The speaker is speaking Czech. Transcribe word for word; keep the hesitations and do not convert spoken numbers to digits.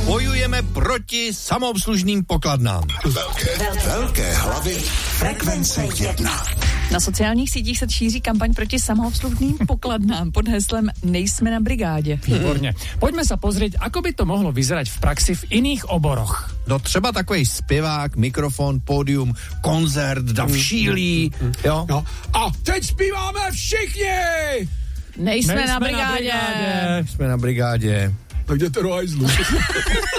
Bojujeme proti samoobslužným pokladnám. Velké, velké hlavy frekvence jedna. Na sociálních sítích se šíří kampaň proti samoobslužným pokladnám pod heslem Nejsme na brigádě. Výborně. Poďme sa pozrieť, ako by to mohlo vyzerať v praxi v iných oboroch. No třeba takový zpěvák, mikrofon, pódium, koncert, dav šílí, jo? No. A teď zpíváme všichni! Nejsme, Nejsme na na brigádě. brigádě. Jsme na brigádě. Tak jděte do hajzlu.